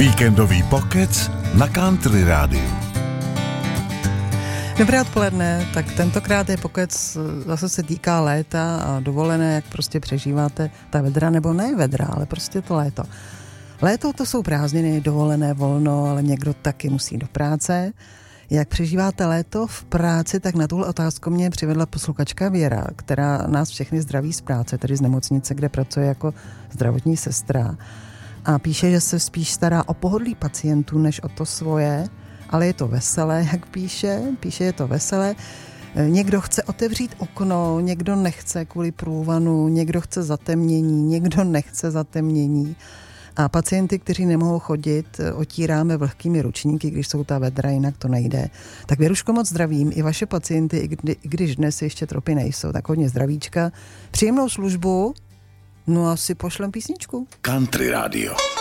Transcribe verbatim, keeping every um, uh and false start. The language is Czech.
Víkendový pokec na Country Rádiu. Dobré odpoledne, tak tentokrát je pokec, zase se týká léta a dovolené, jak prostě přežíváte ta vedra, nebo ne vedra, ale prostě to léto. Léto to jsou prázdniny, dovolené, volno, ale někdo taky musí do práce. Jak přežíváte léto v práci, tak na tuhle otázku mě přivedla posluchačka Věra, která nás všechny zdraví z práce, tedy z nemocnice, kde pracuje jako zdravotní sestra. A píše, že se spíš stará o pohodlí pacientů, než o to svoje, ale je to veselé, jak píše. Píše, je to veselé. Někdo chce otevřít okno, někdo nechce kvůli průvanu, někdo chce zatemnění, někdo nechce zatemnění. A pacienty, kteří nemohou chodit, otíráme vlhkými ručníky, když jsou ta vedra, jinak to nejde. Tak Věruško, moc zdravím i vaše pacienty, i, kdy, i když dnes ještě tropy nejsou. Tak hodně zdravíčka. Příjemnou službu, no a si pošlem písničku. Country Radio.